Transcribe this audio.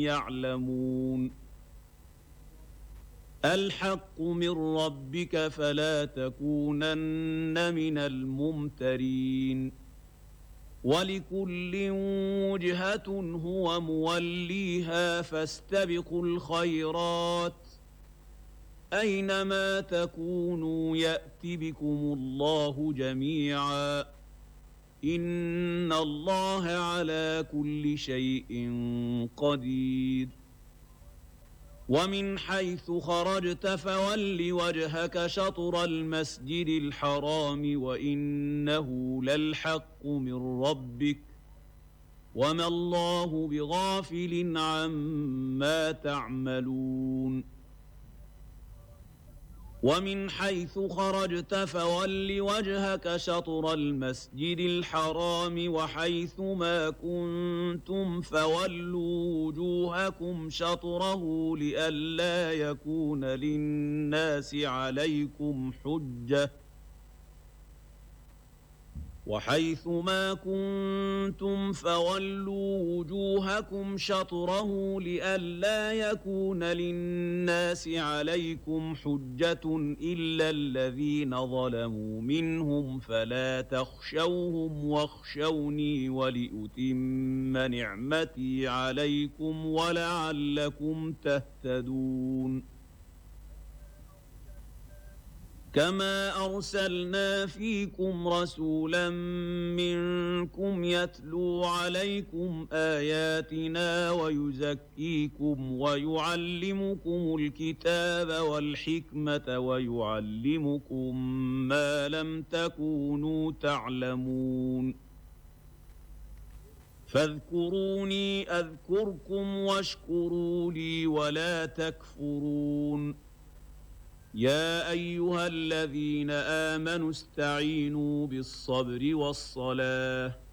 يعلمون الحق من ربك فلا تكونن من الممترين ولكل وجهة هو موليها فاستبقوا الخيرات أينما تكونوا يأت بكم الله جميعا إن الله على كل شيء قدير ومن حيث خرجت فول وجهك شطر المسجد الحرام وإنه للحق من ربك وما الله بغافل عما تعملون ومن حيث خرجت فول وجهك شطر المسجد الحرام وحيث ما كنتم فولوا وجوهكم شطره لئلا يكون للناس عليكم حجة وحيث ما كنتم فولوا وجوهكم شطره لئلا يكون للناس عليكم حجة إلا الذين ظلموا منهم فلا تخشوهم واخشوني ولأتم نعمتي عليكم ولعلكم تهتدون كما أرسلنا فيكم رسولا منكم يتلو عليكم آياتنا ويزكيكم ويعلمكم الكتاب والحكمة ويعلمكم ما لم تكونوا تعلمون فاذكروني أذكركم واشكروا لي ولا تكفرون يا أيها الذين آمنوا استعينوا بالصبر والصلاة